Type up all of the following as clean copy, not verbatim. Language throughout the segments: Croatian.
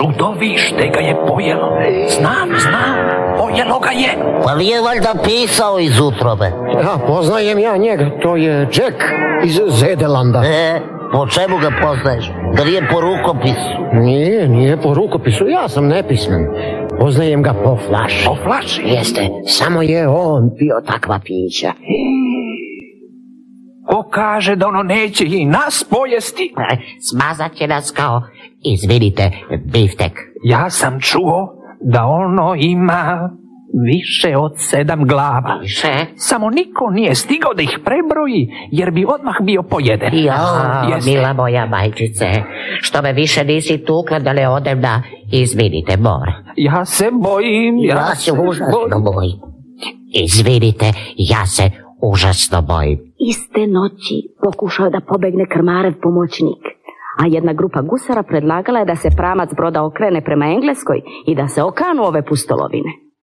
Čudovište ga je pojelo. Znam, pojelo ga je. Pa nije valjda pisao iz utrobe? Ja, poznajem ja njega, to je Jack iz Zedelanda. Po čemu ga poznaješ? Da nije po rukopisu? Nije po rukopisu, ja sam nepismen. Poznajem ga po flaši. Po flaši? Jeste, samo je on pio takva pića. Ko kaže da ono neće i nas pojesti? Smazat će nas kao, izvinite, biftek. Ja sam čuo da ono ima više od 7 glava. Više? Samo niko nije stigao da ih prebroji, jer bi odmah bio pojeden. Mila moja majčice, što me više nisi tukla da ne odem na izvinite more. Ja se bojim. Ja se užasno bojim. Izvinite, ja se užasno bojim. Iste noći pokušao da pobegne krmarev pomoćnik, a jedna grupa gusara predlagala je da se pramac broda okrene prema Engleskoj i da se okanu ove pustolovine.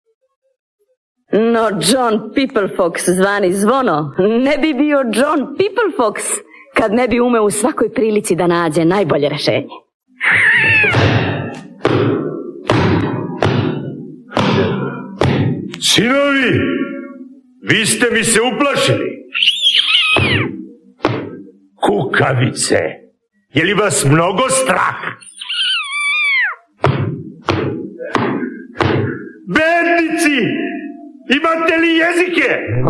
No John Pipplefox, zvani Zvono, ne bi bio John Pipplefox kad ne bi umeo u svakoj prilici da nađe najbolje rešenje. Sinovi, vi ste mi se uplašili. Kukavice, je li vas mnogo strah? Bednici, imate li jezike?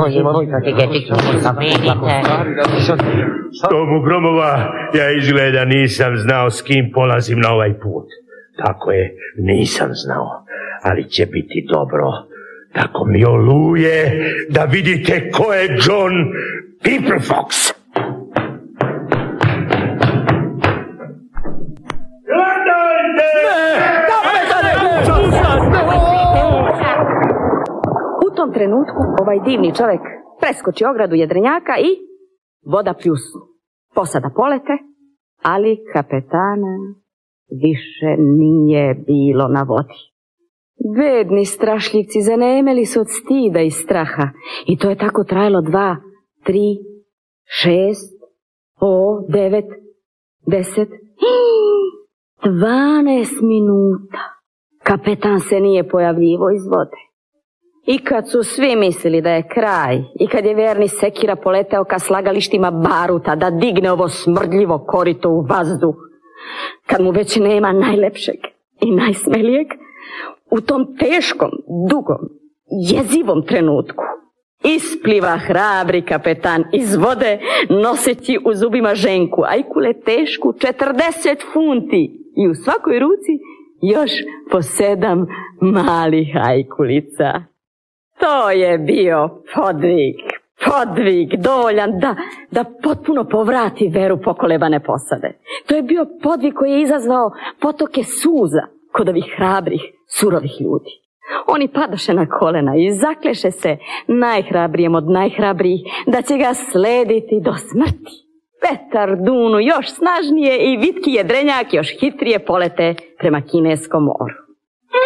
Tomu gromova, ja izgleda nisam znao s kim polazim na ovaj put. Tako je, nisam znao, ali će biti dobro. Tako mi oluje da vidite ko je John Pipplefox. U tom trenutku ovaj divni čovjek preskoči ogradu jedrenjaka i voda pljusnu. Posada polete, ali kapetana više nije bilo na vodi. Bedni strašljivci zanemeli su od stida i straha i to je tako trajalo 2, 3, 6, 9, 10, 12 minuta. Kapetan se nije pojavljivo iz vode. I kad su svi mislili da je kraj, i kad je verni sekira poleteo ka slagalištima baruta da digne ovo smrdljivo korito u vazduh, kad mu već nema najlepšeg i najsmelijeg, u tom teškom, dugom, jezivom trenutku ispliva hrabri kapetan iz vode, noseći u zubima ženku, ajkule tešku 40 funti i u svakoj ruci još po 7 malih ajkulica. To je bio podvig dovoljan da potpuno povrati veru pokolebane posade. To je bio podvig koji je izazvao potoke suza kod ovih hrabrih, surovih ljudi. Oni padaše na kolena i zakleše se najhrabrijem od najhrabrijih da će ga slediti do smrti. Vetar dunu još snažnije i vitki jedrenjak još hitrije polete prema Kineskom moru.